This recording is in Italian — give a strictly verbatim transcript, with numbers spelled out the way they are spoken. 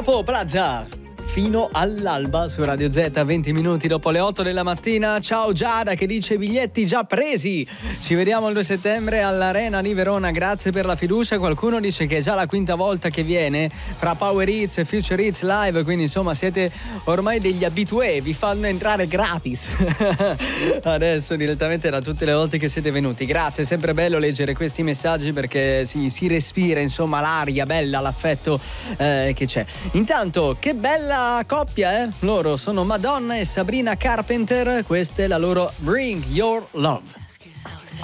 Capo Plaza fino all'alba su Radio Z, venti minuti dopo le otto della mattina. Ciao Giada che dice biglietti già presi, ci vediamo il due settembre all'Arena di Verona, grazie per la fiducia. Qualcuno dice che è già la quinta volta che viene fra Power Hits e Future Hits Live, quindi insomma siete ormai degli abitué, vi fanno entrare gratis adesso direttamente da tutte le volte che siete venuti. Grazie, è sempre bello leggere questi messaggi perché si, si respira insomma l'aria bella, l'affetto eh, che c'è. Intanto che bella coppia, eh? Loro sono Madonna e Sabrina Carpenter, questa è la loro Bring Your Love.